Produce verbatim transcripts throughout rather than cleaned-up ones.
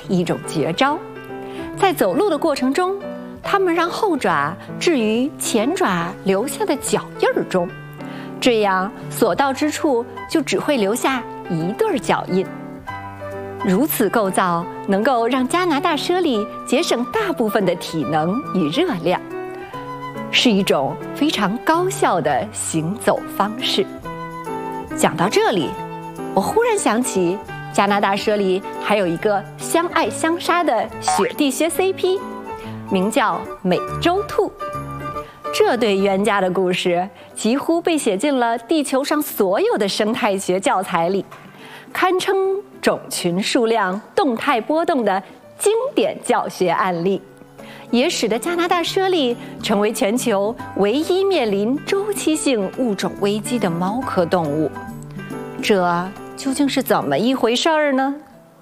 一种绝招。在走路的过程中，它们让后爪置于前爪留下的脚印儿中，这样所到之处就只会留下一对脚印。如此构造能够让加拿大猞猁节省大部分的体能与热量，是一种非常高效的行走方式。讲到这里，我忽然想起加拿大猞猁还有一个相爱相杀的雪地靴 C P， 名叫美洲兔。这对冤家的故事几乎被写进了地球上所有的生态学教材里，堪称种群数量动态波动的经典教学案例，也使得加拿大猞猁成为全球唯一面临周期性物种危机的猫科动物。这究竟是怎么一回事儿呢？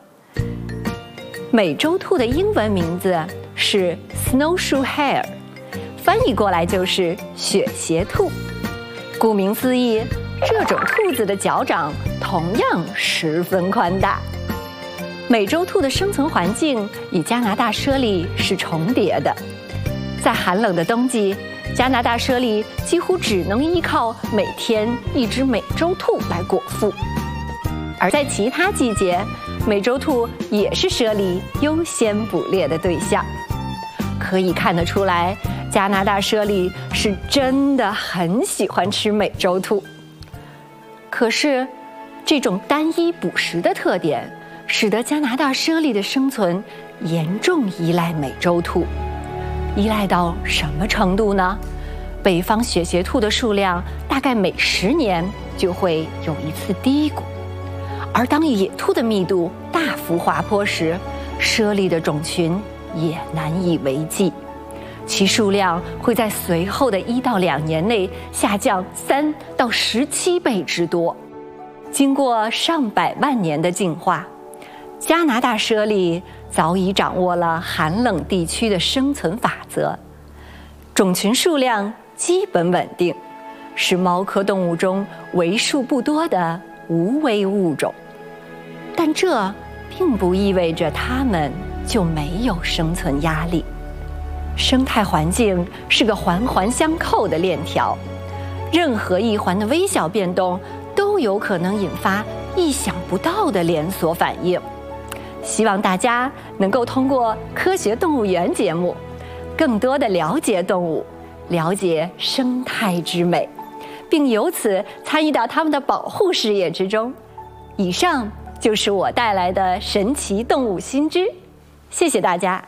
美洲兔的英文名字是 Snowshoe Hare， 翻译过来就是雪鞋兔。顾名思义，这种兔子的脚掌同样十分宽大。美洲兔的生存环境与加拿大猞猁是重叠的，在寒冷的冬季，加拿大猞猁几乎只能依靠每天一只美洲兔来果腹，而在其他季节，美洲兔也是猞猁优先捕猎的对象。可以看得出来，加拿大猞猁是真的很喜欢吃美洲兔。可是，这种单一捕食的特点，使得加拿大猞猁的生存严重依赖美洲兔。依赖到什么程度呢？北方雪鞋兔的数量大概每十年就会有一次低谷，而当野兔的密度大幅滑坡时，猞猁的种群也难以为继，其数量会在随后的一到两年内下降三到十七倍之多。经过上百万年的进化，加拿大猞猁早已掌握了寒冷地区的生存法则，种群数量基本稳定，是猫科动物中为数不多的无危物种。但这并不意味着它们就没有生存压力。生态环境是个环环相扣的链条，任何一环的微小变动都有可能引发意想不到的连锁反应。希望大家能够通过科学动物园节目，更多的了解动物，了解生态之美，并由此参与到它们的保护事业之中。以上就是我带来的神奇动物新知，谢谢大家。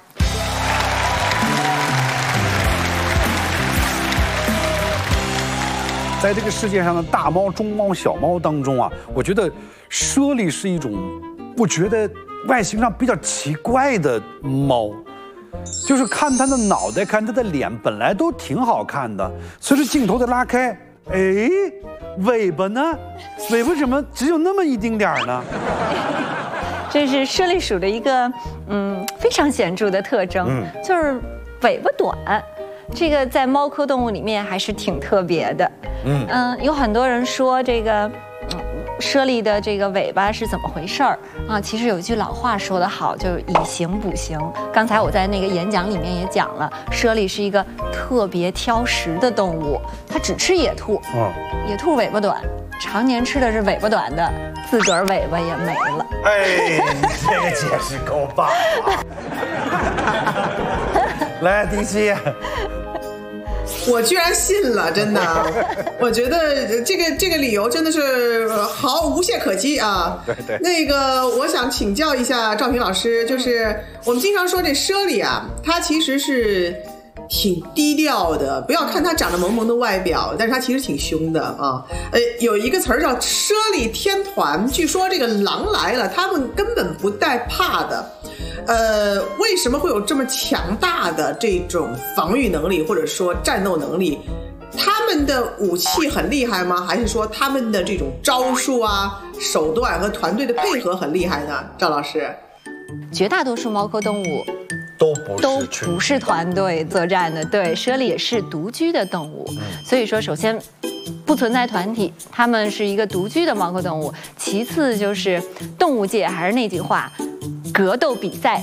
在这个世界上的大猫、中猫、小猫当中啊，我觉得猞猁是一种，我觉得外形上比较奇怪的猫。就是看它的脑袋，看它的脸，本来都挺好看的，随着镜头的拉开，哎，尾巴呢？尾巴怎么只有那么一丁点儿呢？ 这是猞猁属的一个嗯非常显著的特征，嗯、就是尾巴短。这个在猫科动物里面还是挺特别的。嗯嗯、呃，有很多人说这个。猞猁的这个尾巴是怎么回事儿啊？其实有一句老话说得好，就是以形补形。刚才我在那个演讲里面也讲了，猞猁是一个特别挑食的动物，它只吃野兔。嗯，野兔尾巴短，常年吃的是尾巴短的，自个儿尾巴也没了。 哎，这个解释够棒啊！来，迪西。 我居然信了，真的，我觉得这个这个理由真的是毫无懈可击啊！ 对对， 那个我想请教一下赵平老师，就是我们经常说这猞猁啊，它其实是挺低调的，不要看它长得萌萌的外表，但是它其实挺凶的啊。呃，有一个词儿叫猞猁天团，据说这个狼来了，他们根本不带怕的。呃，为什么会有这么强大的这种防御能力或者说战斗能力？他们的武器很厉害吗？还是说他们的这种招数啊、手段和团队的配合很厉害呢？赵老师， 绝大多数猫科动物都不是都不是团队作战的，对，猞猁也是独居的动物，嗯、所以说首先不存在团体，它们是一个独居的猫科动物。其次就是动物界还是那句话。格斗比赛